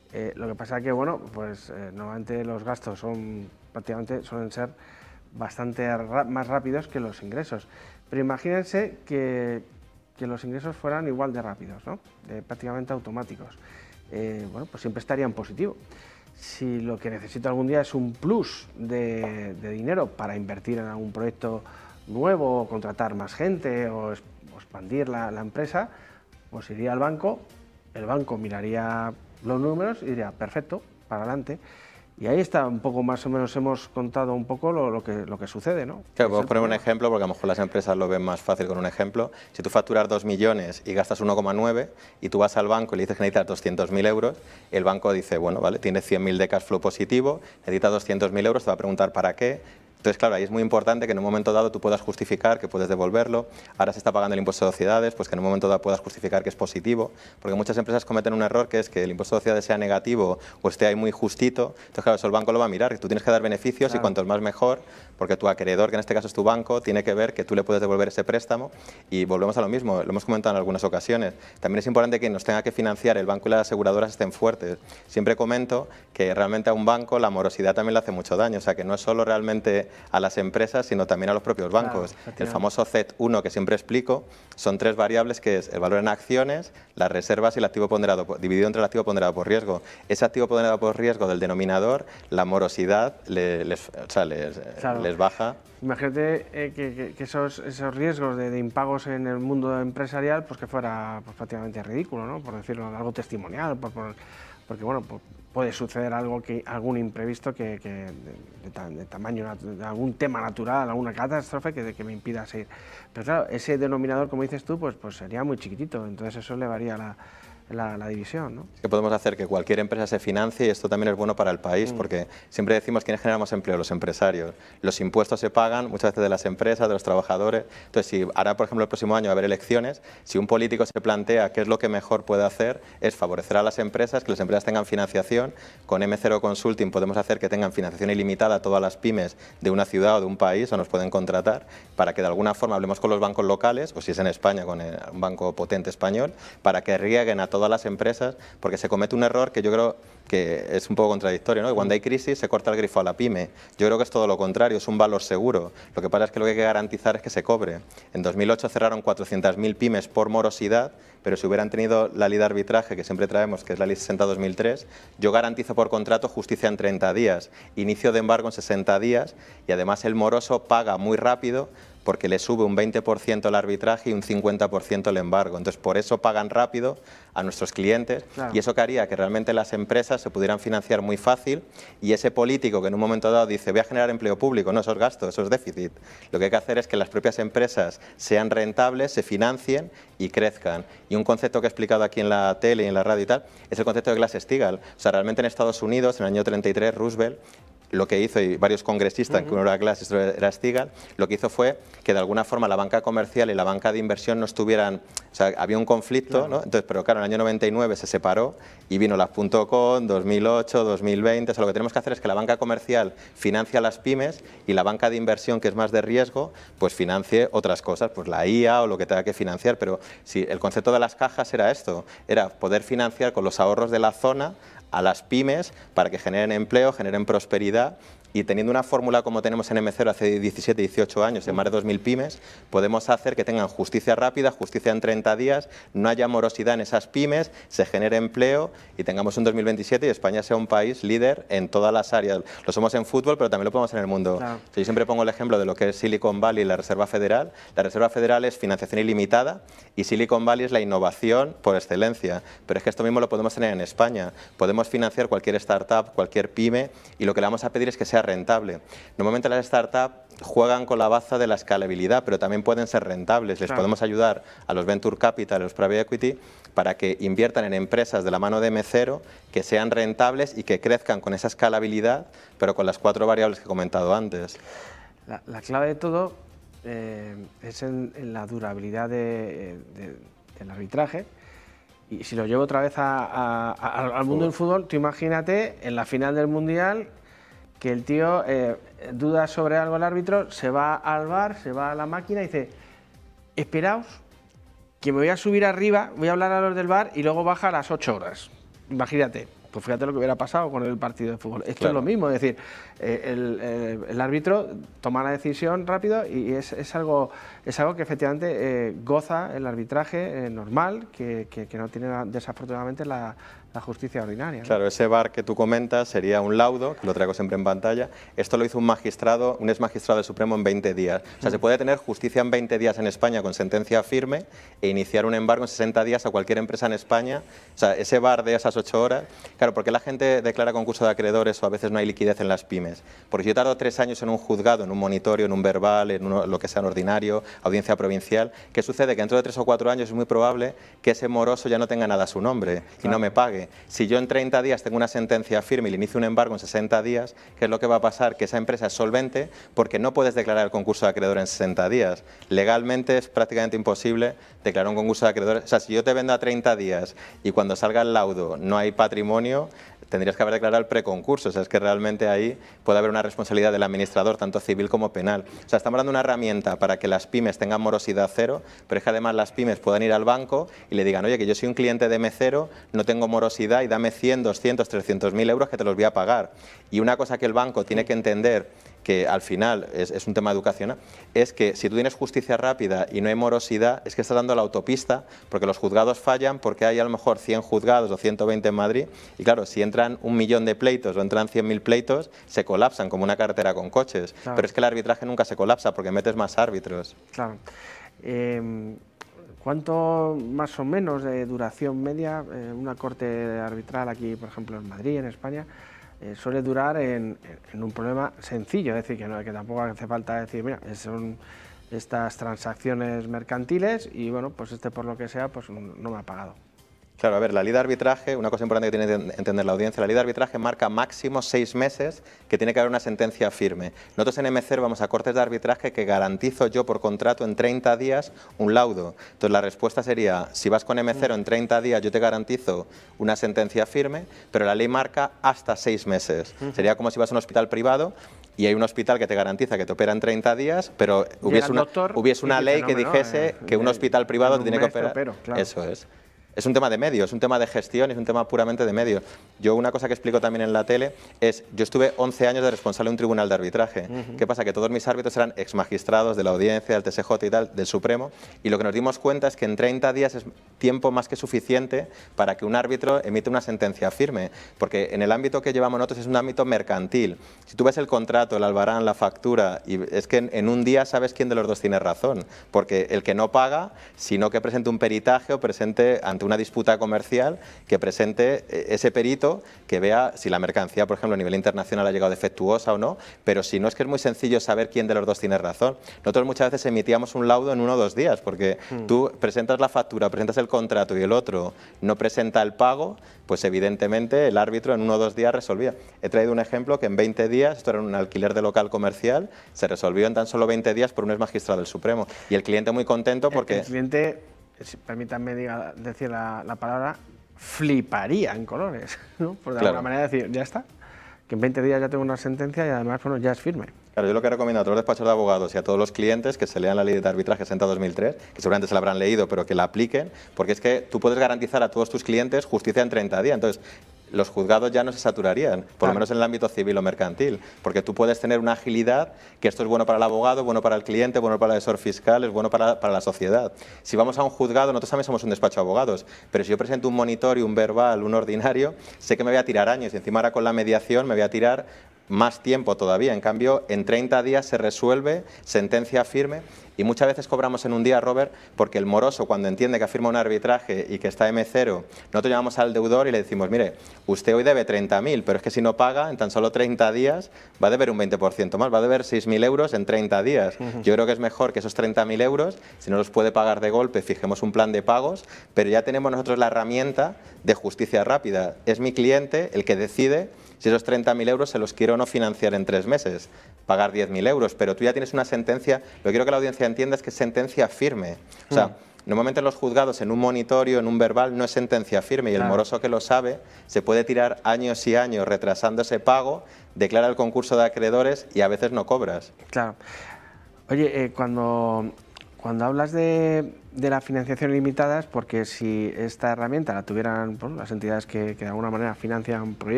Lo que pasa es que, bueno, pues normalmente los gastos prácticamente suelen ser bastante más rápidos que los ingresos. Pero imagínense que los ingresos fueran igual de rápidos, ¿no? Prácticamente automáticos. Bueno, pues siempre estaría en positivo. Si lo que necesito algún día es un plus de dinero para invertir en algún proyecto nuevo, o contratar más gente o expandir la empresa, pues iría al banco, el banco miraría los números y diría, perfecto, para adelante. Y ahí está un poco, más o menos hemos contado un poco lo que sucede, ¿no? Claro, podemos poner un ejemplo, porque a lo mejor las empresas lo ven más fácil con un ejemplo. Si tú facturas 2 millones y gastas 1,9 y tú vas al banco y le dices que necesitas 200.000 euros, el banco dice, bueno, vale, tienes 100.000 de cash flow positivo, necesitas 200.000 euros, te va a preguntar para qué. Entonces, claro, ahí es muy importante que en un momento dado tú puedas justificar que puedes devolverlo. Ahora se está pagando el impuesto de sociedades, pues que en un momento dado puedas justificar que es positivo, porque muchas empresas cometen un error que es que el impuesto de sociedades sea negativo o esté ahí muy justito. Entonces, claro, eso el banco lo va a mirar, que tú tienes que dar beneficios, claro, y cuantos más mejor, porque tu acreedor, que en este caso es tu banco, tiene que ver que tú le puedes devolver ese préstamo. Y volvemos a lo mismo, lo hemos comentado en algunas ocasiones. También es importante que nos tenga que financiar el banco y las aseguradoras estén fuertes. Siempre comento que realmente a un banco la morosidad también le hace mucho daño, o sea que no es solo realmente a las empresas, sino también a los propios bancos. Claro, el famoso CET1 que siempre explico, son 3 variables que es el valor en acciones, las reservas y el activo ponderado, dividido entre el activo ponderado por riesgo. Ese activo ponderado por riesgo del denominador, la morosidad les baja. Imagínate que esos riesgos de impagos en el mundo empresarial, pues que fuera pues, prácticamente ridículo, ¿no? Por decirlo, algo testimonial, porque bueno, pues puede suceder algún imprevisto de tamaño, de algún tema natural, alguna catástrofe que me impida seguir. Pero claro, ese denominador, como dices tú, pues sería muy chiquitito, entonces eso elevaría la división, ¿no? Que podemos hacer que cualquier empresa se financie y esto también es bueno para el país, porque siempre decimos quiénes generamos empleo, los empresarios. Los impuestos se pagan muchas veces de las empresas, de los trabajadores. Entonces, si ahora, por ejemplo, el próximo año va a haber elecciones, si un político se plantea qué es lo que mejor puede hacer, es favorecer a las empresas, que las empresas tengan financiación. Con M0 Consulting podemos hacer que tengan financiación ilimitada a todas las pymes de una ciudad o de un país, o nos pueden contratar, para que de alguna forma hablemos con los bancos locales, o si es en España, con un banco potente español, para que rieguen a todas las empresas, porque se comete un error que yo creo que es un poco contradictorio, ¿no? Que cuando hay crisis se corta el grifo a la pyme. Yo creo que es todo lo contrario, es un valor seguro. Lo que pasa es que lo que hay que garantizar es que se cobre. En 2008 cerraron 400.000 pymes por morosidad, pero si hubieran tenido la ley de arbitraje que siempre traemos, que es la ley 60/2003, yo garantizo por contrato justicia en 30 días, inicio de embargo en 60 días y además el moroso paga muy rápido porque le sube un 20% el arbitraje y un 50% el embargo. Entonces, por eso pagan rápido a nuestros clientes, claro, y eso que haría que realmente las empresas se pudieran financiar muy fácil y ese político que en un momento dado dice voy a generar empleo público, no, esos gastos, esos déficit. Lo que hay que hacer es que las propias empresas sean rentables, se financien y crezcan. Y un concepto que he explicado aquí en la tele y en la radio y tal, es el concepto de Glass-Steagall. O sea, realmente en Estados Unidos, en el año 33, Roosevelt lo que hizo, y varios congresistas, que uno era Glass y otro era Steagall, lo que hizo fue que de alguna forma la banca comercial y la banca de inversión no estuvieran, o sea, había un conflicto, claro, ¿no? Entonces, pero claro, en el año 99 se separó y vino las .com, 2008, 2020, o sea, lo que tenemos que hacer es que la banca comercial financie a las pymes y la banca de inversión, que es más de riesgo, pues financie otras cosas, pues la IA o lo que tenga que financiar, pero si el concepto de las cajas era esto, era poder financiar con los ahorros de la zona a las pymes para que generen empleo, generen prosperidad, y teniendo una fórmula como tenemos en M0 hace 17, 18 años, en más de 2.000 pymes, podemos hacer que tengan justicia rápida, justicia en 30 días, no haya morosidad en esas pymes, se genere empleo y tengamos un 2027 y España sea un país líder en todas las áreas. Lo somos en fútbol, pero también lo podemos en el mundo. Claro. Yo siempre pongo el ejemplo de lo que es Silicon Valley y la Reserva Federal. La Reserva Federal es financiación ilimitada y Silicon Valley es la innovación por excelencia. Pero es que esto mismo lo podemos tener en España. Podemos financiar cualquier startup, cualquier pyme, y lo que le vamos a pedir es que sea rentable. Normalmente las startups juegan con la baza de la escalabilidad, pero también pueden ser rentables. Les podemos ayudar a los Venture Capital, a los Private Equity, para que inviertan en empresas de la mano de M0, que sean rentables y que crezcan con esa escalabilidad, pero con las 4 variables que he comentado antes. La clave de todo es en la durabilidad del arbitraje. Y si lo llevo otra vez al mundo del fútbol, tú imagínate en la final del Mundial que el tío duda sobre algo el árbitro, se va al VAR, se va a la máquina y dice, esperaos que me voy a subir arriba, voy a hablar a los del VAR y luego baja a las 8 horas. Imagínate. Pues fíjate lo que hubiera pasado con el partido de fútbol. Esto Claro. es lo mismo, es decir, el árbitro toma la decisión rápido y es algo que efectivamente goza el arbitraje normal, que no tiene desafortunadamente la justicia ordinaria, ¿no? Claro, ese VAR que tú comentas sería un laudo, que lo traigo siempre en pantalla. Esto lo hizo un magistrado, un exmagistrado del Supremo en 20 días. O sea, se puede tener justicia en 20 días en España con sentencia firme e iniciar un embargo en 60 días a cualquier empresa en España. O sea, ese VAR de esas 8 horas. Claro, ¿por qué la gente declara concurso de acreedores o a veces no hay liquidez en las pymes? Porque si yo tardo 3 años en un juzgado, en un monitorio, en un verbal, en lo que sea en ordinario, audiencia provincial, ¿qué sucede? Que dentro de 3 o 4 años es muy probable que ese moroso ya no tenga nada a su nombre y no me pague. Si yo en 30 días tengo una sentencia firme y le inicio un embargo en 60 días, ¿qué es lo que va a pasar? Que esa empresa es solvente porque no puedes declarar el concurso de acreedor en 60 días. Legalmente es prácticamente imposible declarar un concurso de acreedores. O sea, si yo te vendo a 30 días y cuando salga el laudo no hay patrimonio, tendrías que haber declarado el preconcurso. O sea, es que realmente ahí puede haber una responsabilidad del administrador, tanto civil como penal. O sea, estamos dando una herramienta para que las pymes tengan morosidad cero, pero es que además las pymes puedan ir al banco y le digan, oye, que yo soy un cliente de M0, no tengo morosidad y dame 100, 200, 300.000 euros que te los voy a pagar. Y una cosa que el banco tiene que entender, que al final es un tema educacional, es que si tú tienes justicia rápida y no hay morosidad, es que estás dando la autopista, porque los juzgados fallan, porque hay a lo mejor 100 juzgados o 120 en Madrid, y claro, si entran 1 millón de pleitos o entran 100.000 pleitos, se colapsan como una carretera con coches. Claro. Pero es que el arbitraje nunca se colapsa, porque metes más árbitros. Claro. ¿Cuánto más o menos de duración media una corte arbitral aquí, por ejemplo, en Madrid, en España, suele durar en un problema sencillo? Es decir, que tampoco hace falta decir, mira, son estas transacciones mercantiles y bueno, pues por lo que sea, pues no me ha pagado. Claro, a ver, la ley de arbitraje, una cosa importante que tiene que entender la audiencia, la ley de arbitraje marca máximo 6 meses que tiene que haber una sentencia firme. Nosotros en M0 vamos a cortes de arbitraje que garantizo yo por contrato en 30 días un laudo. Entonces la respuesta sería, si vas con M0 en 30 días yo te garantizo una sentencia firme, pero la ley marca hasta 6 meses. Sería como si vas a un hospital privado y hay un hospital que te garantiza que te opera en 30 días, pero hubiese una ley que dijese que un hospital privado te tiene que operar. Claro. Eso es. Es un tema de medios, es un tema de gestión, es un tema puramente de medios. Yo una cosa que explico también en la tele es, yo estuve 11 años de responsable de un tribunal de arbitraje. ¿Qué pasa? Que todos mis árbitros eran exmagistrados de la audiencia, del TSJ y tal, del Supremo, y lo que nos dimos cuenta es que en 30 días es tiempo más que suficiente para que un árbitro emita una sentencia firme, porque en el ámbito que llevamos nosotros es un ámbito mercantil. Si tú ves el contrato, el albarán, la factura, y es que en un día sabes quién de los dos tiene razón, porque el que no paga, sino que presente un peritaje o presente ante una disputa comercial, que presente ese perito que vea si la mercancía, por ejemplo, a nivel internacional ha llegado defectuosa o no, pero si no, es que es muy sencillo saber quién de los dos tiene razón. Nosotros muchas veces emitíamos un laudo en 1 o 2 días, porque tú presentas la factura, presentas el contrato y el otro no presenta el pago, pues evidentemente el árbitro en 1 o 2 días resolvía. He traído un ejemplo que en 20 días, esto era un alquiler de local comercial, se resolvió en tan solo 20 días por un exmagistrado del Supremo. Y el cliente muy contento porque... El cliente, permítanme decir la palabra, fliparía en colores, ¿no? Por de alguna manera decir, ya está, que en 20 días ya tengo una sentencia y además bueno, ya es firme. Claro, yo lo que recomiendo a todos los despachos de abogados y a todos los clientes que se lean la ley de arbitraje 60-2003, que seguramente se la habrán leído, pero que la apliquen, porque es que tú puedes garantizar a todos tus clientes justicia en 30 días. Entonces, los juzgados ya no se saturarían, por lo menos en el ámbito civil o mercantil, porque tú puedes tener una agilidad, que esto es bueno para el abogado, bueno para el cliente, bueno para el asesor fiscal, es bueno para la sociedad. Si vamos a un juzgado, nosotros también somos un despacho de abogados, pero si yo presento un monitorio, un verbal, un ordinario, sé que me voy a tirar años y encima ahora con la mediación me voy a tirar más tiempo todavía. En cambio, en 30 días se resuelve, sentencia firme, y muchas veces cobramos en un día, Robert, porque el moroso, cuando entiende que ha firmado un arbitraje y que está M0, nosotros llamamos al deudor y le decimos, mire, usted hoy debe 30.000, pero es que si no paga, en tan solo 30 días va a deber un 20% más, va a deber 6.000 euros en 30 días. Yo creo que es mejor que esos 30.000 euros, si no los puede pagar de golpe, fijemos un plan de pagos, pero ya tenemos nosotros la herramienta de justicia rápida. Es mi cliente el que decide si esos 30.000 euros se los quiero o no financiar en 3 meses, pagar 10.000 euros, pero tú ya tienes una sentencia, lo que quiero que la audiencia entienda es que es sentencia firme. O sea, normalmente en los juzgados, en un monitorio, en un verbal, no es sentencia firme, y el moroso que lo sabe se puede tirar años y años retrasando ese pago, declara el concurso de acreedores y a veces no cobras. Claro. Oye, cuando Cuando hablas de la financiación limitada es porque si esta herramienta la tuvieran las entidades que de alguna manera financian proyectos,